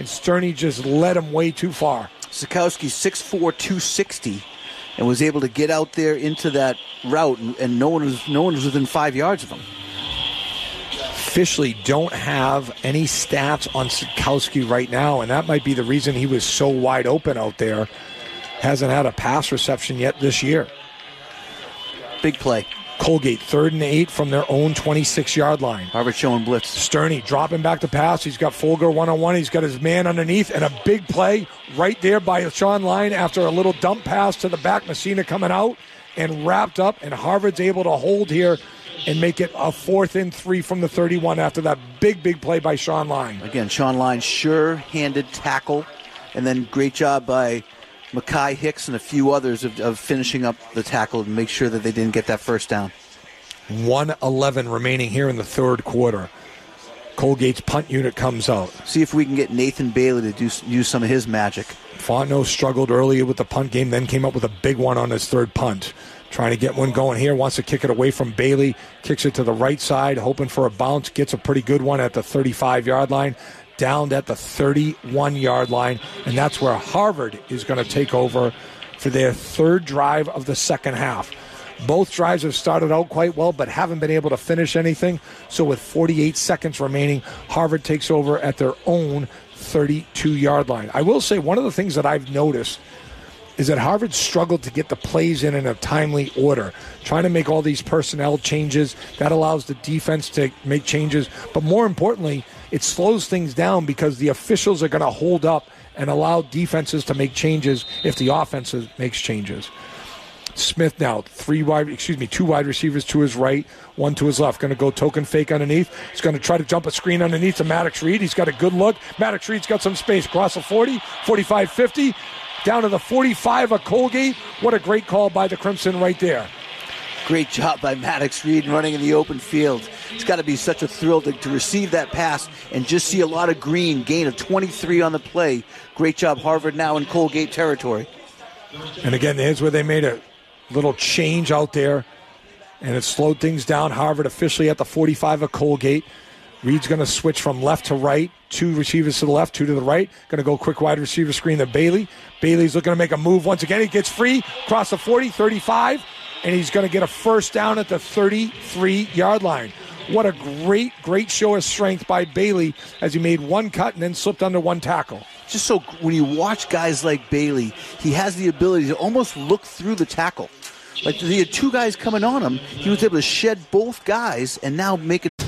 and Sterney just led him way too far. Sikowski 6'4", 260, and was able to get out there into that route, and no one was within 5 yards of him. Officially don't have any stats on Sikowski right now, and that might be the reason he was so wide open out there. Hasn't had a pass reception yet this year. Big play. Colgate, 3rd and 8 from their own 26-yard line. Harvard showing blitz. Sterney dropping back to pass. He's got Folger one-on-one. He's got his man underneath, and a big play right there by Sean Line after a little dump pass to the back. Messina coming out and wrapped up, and Harvard's able to hold here and make it a 4th and 3 from the 31 after that big play by Sean Line. Again, Sean Line, sure-handed tackle, and then great job by Mackay Hicks and a few others of finishing up the tackle and make sure that they didn't get that first down. 1:11 remaining here in the third quarter. Colgate's punt unit comes out. See if we can get Nathan Bailey to use some of his magic. Fontenot struggled earlier with the punt game, then came up with a big one on his third punt. Trying to get one going here, wants to kick it away from Bailey, kicks it to the right side, hoping for a bounce, gets a pretty good one at the 35-yard line, downed at the 31-yard line, and that's where Harvard is going to take over for their third drive of the second half. Both drives have started out quite well, but haven't been able to finish anything, so with 48 seconds remaining, Harvard takes over at their own 32-yard line. I will say one of the things that I've noticed is that Harvard struggled to get the plays in a timely order, trying to make all these personnel changes. That allows the defense to make changes. But more importantly, it slows things down because the officials are going to hold up and allow defenses to make changes if the offense makes changes. Smith now, two wide receivers to his right, one to his left. Going to go token fake underneath. He's going to try to jump a screen underneath to Maddox Reed. He's got a good look. Maddox Reed's got some space. Across the 40, 45, 50. Down to the 45 of Colgate. What a great call by the Crimson right there. Great job by Maddox Reed running in the open field. It's got to be such a thrill to receive that pass and just see a lot of green, gain of 23 on the play. Great job, Harvard, now in Colgate territory. And again, here's where they made a little change out there, and it slowed things down. Harvard officially at the 45 of Colgate. Reed's going to switch from left to right. 2 receivers to the left, 2 to the right. Going to go quick wide receiver screen to Bailey. Bailey's looking to make a move once again. He gets free, across the 40, 35, and he's going to get a first down at the 33-yard line. What a great show of strength by Bailey as he made one cut and then slipped under one tackle. Just so when you watch guys like Bailey, he has the ability to almost look through the tackle. Like he had 2 guys coming on him. He was able to shed both guys and now make it.